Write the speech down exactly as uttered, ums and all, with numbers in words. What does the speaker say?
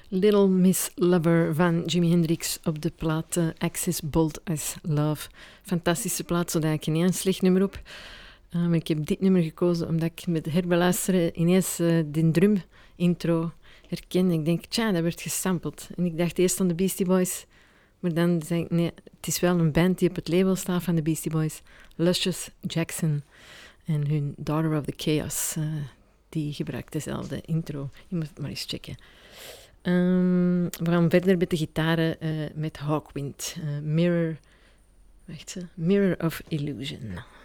Little Miss Lover van Jimi Hendrix op de plaat uh, Axis Bold as Love. Fantastische plaat, zodat ik geen slecht nummer op. Uh, maar ik heb dit nummer gekozen omdat ik met herbeluisteren ineens uh, die drum intro herkende. Ik denk, tja, dat werd gesampled. En ik dacht eerst aan de Beastie Boys, maar dan zei ik, nee, het is wel een band die op het label staat van de Beastie Boys. Luscious Jackson en hun Daughter of the Chaos. Uh, die gebruikt dezelfde intro. Je moet het maar eens checken. Um, we gaan verder met de gitaren uh, met Hawkwind. Uh, Mirror, wacht, Mirror of Illusion.